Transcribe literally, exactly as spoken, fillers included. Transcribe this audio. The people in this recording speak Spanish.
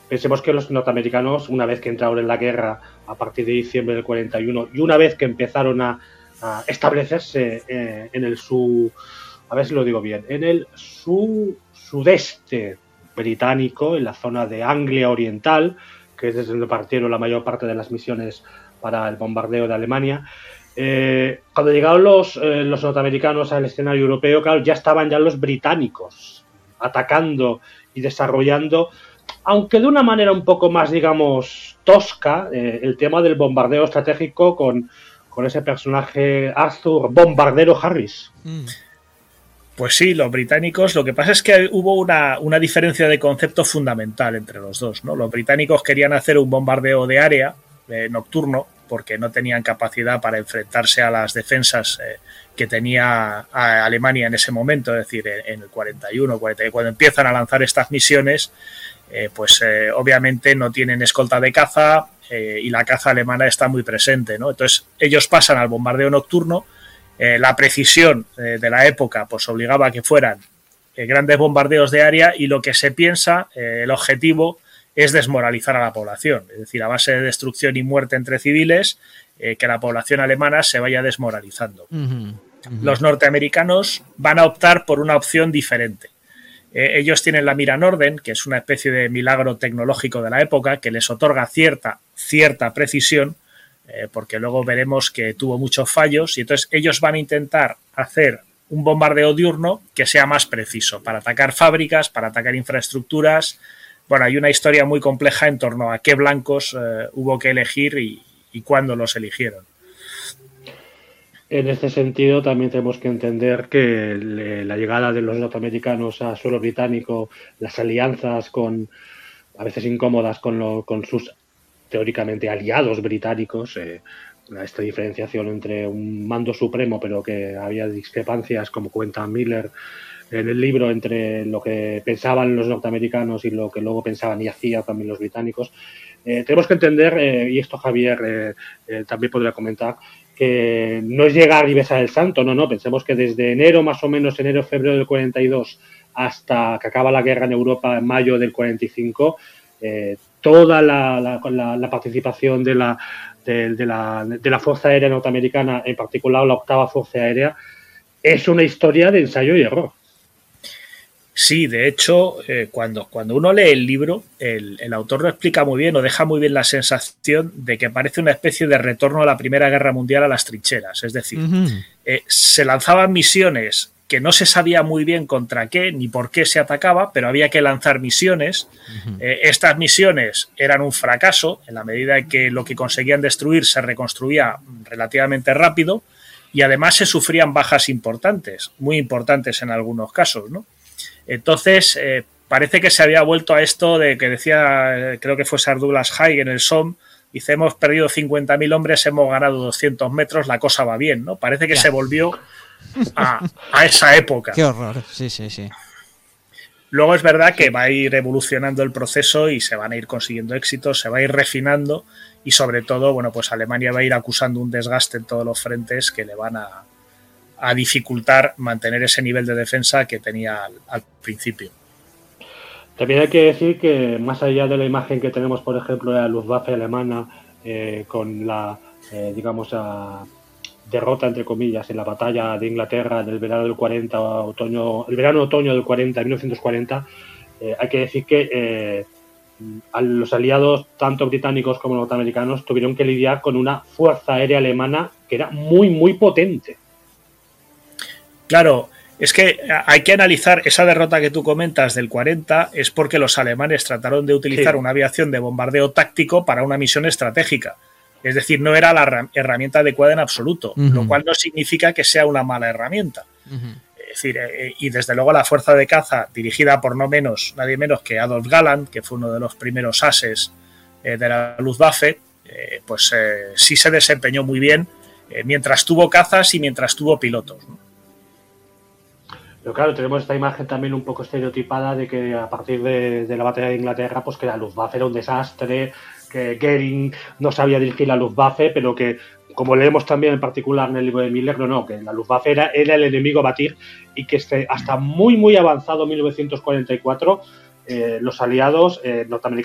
Pensemos que los norteamericanos, una vez que entraron en la guerra a partir de diciembre del cuarenta y uno y una vez que empezaron a, a establecerse eh, en el su, a ver si lo digo bien, en el su, sudeste británico, en la zona de Anglia Oriental, que es desde donde partieron la mayor parte de las misiones para el bombardeo de Alemania. Eh, cuando llegaron los, eh, los norteamericanos al escenario europeo, claro, ya estaban ya los británicos atacando y desarrollando, aunque de una manera un poco más, digamos, tosca, eh, el tema del bombardeo estratégico con, con ese personaje Arthur Bombardero Harris. Mm. Pues sí, los británicos, lo que pasa es que hubo una, una diferencia de concepto fundamental entre los dos, ¿no? Los británicos querían hacer un bombardeo de área eh, nocturno porque no tenían capacidad para enfrentarse a las defensas eh, que tenía a Alemania en ese momento, es decir, en, en el cuarenta y uno, cuarenta, cuando empiezan a lanzar estas misiones, eh, pues eh, obviamente no tienen escolta de caza eh, y la caza alemana está muy presente, ¿no? Entonces ellos pasan al bombardeo nocturno. Eh, la precisión eh, de la época pues obligaba a que fueran eh, grandes bombardeos de área y lo que se piensa, eh, el objetivo es desmoralizar a la población, es decir, a base de destrucción y muerte entre civiles, eh, que la población alemana se vaya desmoralizando. Uh-huh, uh-huh. Los norteamericanos van a optar por una opción diferente. Eh, ellos tienen la mira Norden, que es una especie de milagro tecnológico de la época que les otorga cierta, cierta precisión, Eh, porque luego veremos que tuvo muchos fallos y entonces ellos van a intentar hacer un bombardeo diurno que sea más preciso para atacar fábricas, para atacar infraestructuras. Bueno, hay una historia muy compleja en torno a qué blancos eh, hubo que elegir y, y cuándo los eligieron. En este sentido también tenemos que entender que le, la llegada de los norteamericanos a suelo británico, las alianzas con a veces incómodas con, lo, con sus teóricamente aliados británicos, eh, esta diferenciación entre un mando supremo, pero que había discrepancias, como cuenta Miller en el libro, entre lo que pensaban los norteamericanos y lo que luego pensaban y hacían también los británicos. Eh, tenemos que entender, eh, y esto Javier eh, eh, también podría comentar, que no es llegar y besar el santo, no, no, pensemos que desde enero, más o menos enero, febrero del cuarenta y dos, hasta que acaba la guerra en Europa en mayo del cuarenta y cinco, eh, toda la, la, la, la participación de la, de, de, la, de la Fuerza Aérea Norteamericana, en particular la octava Fuerza Aérea, es una historia de ensayo y error. Sí, de hecho, eh, cuando, cuando uno lee el libro, el, el autor lo explica muy bien o deja muy bien la sensación de que parece una especie de retorno a la Primera Guerra Mundial a las trincheras. Es decir, uh-huh. eh, se lanzaban misiones que no se sabía muy bien contra qué ni por qué se atacaba, pero había que lanzar misiones. Uh-huh. Eh, estas misiones eran un fracaso en la medida en que lo que conseguían destruir se reconstruía relativamente rápido y además se sufrían bajas importantes, muy importantes en algunos casos, ¿no? Entonces, eh, parece que se había vuelto a esto de que decía, eh, creo que fue Sir Douglas Haig en el Somme, dice, hemos perdido cincuenta mil hombres, hemos ganado doscientos metros, la cosa va bien, ¿no? Parece que ya. se volvió a, a esa época. Qué horror, sí, sí, sí. Luego es verdad que va a ir evolucionando el proceso y se van a ir consiguiendo éxitos, se va a ir refinando y sobre todo, bueno, pues Alemania va a ir acusando un desgaste en todos los frentes que le van a, a dificultar mantener ese nivel de defensa que tenía al, al principio. También hay que decir que más allá de la imagen que tenemos, por ejemplo, de la Luftwaffe alemana eh, con la, eh, digamos, a, derrota, entre comillas, en la batalla de Inglaterra del verano del cuarenta, otoño, el verano-otoño del cuarenta, mil novecientos cuarenta, eh, hay que decir que eh, a los aliados, tanto británicos como norteamericanos, tuvieron que lidiar con una fuerza aérea alemana que era muy, muy potente. Claro, es que hay que analizar esa derrota que tú comentas del cuarenta, es porque los alemanes trataron de utilizar sí. una aviación de bombardeo táctico para una misión estratégica. Es decir, no era la herramienta adecuada en absoluto, uh-huh. lo cual no significa que sea una mala herramienta. Uh-huh. Es decir, eh, y desde luego la fuerza de caza, dirigida por no menos, nadie menos que Adolf Galland, que fue uno de los primeros ases eh, de la Luftwaffe, eh, pues eh, sí se desempeñó muy bien eh, mientras tuvo cazas y mientras tuvo pilotos, ¿no? Pero claro, tenemos esta imagen también un poco estereotipada de que a partir de, de la batalla de Inglaterra, pues que la Luftwaffe era un desastre, que Goering no sabía dirigir la Luftwaffe, pero que, como leemos también en particular en el libro de Miller, no, no, que la Luftwaffe era, era el enemigo a batir y que este, hasta muy, muy avanzado mil novecientos cuarenta y cuatro, eh, los aliados eh, norteamericanos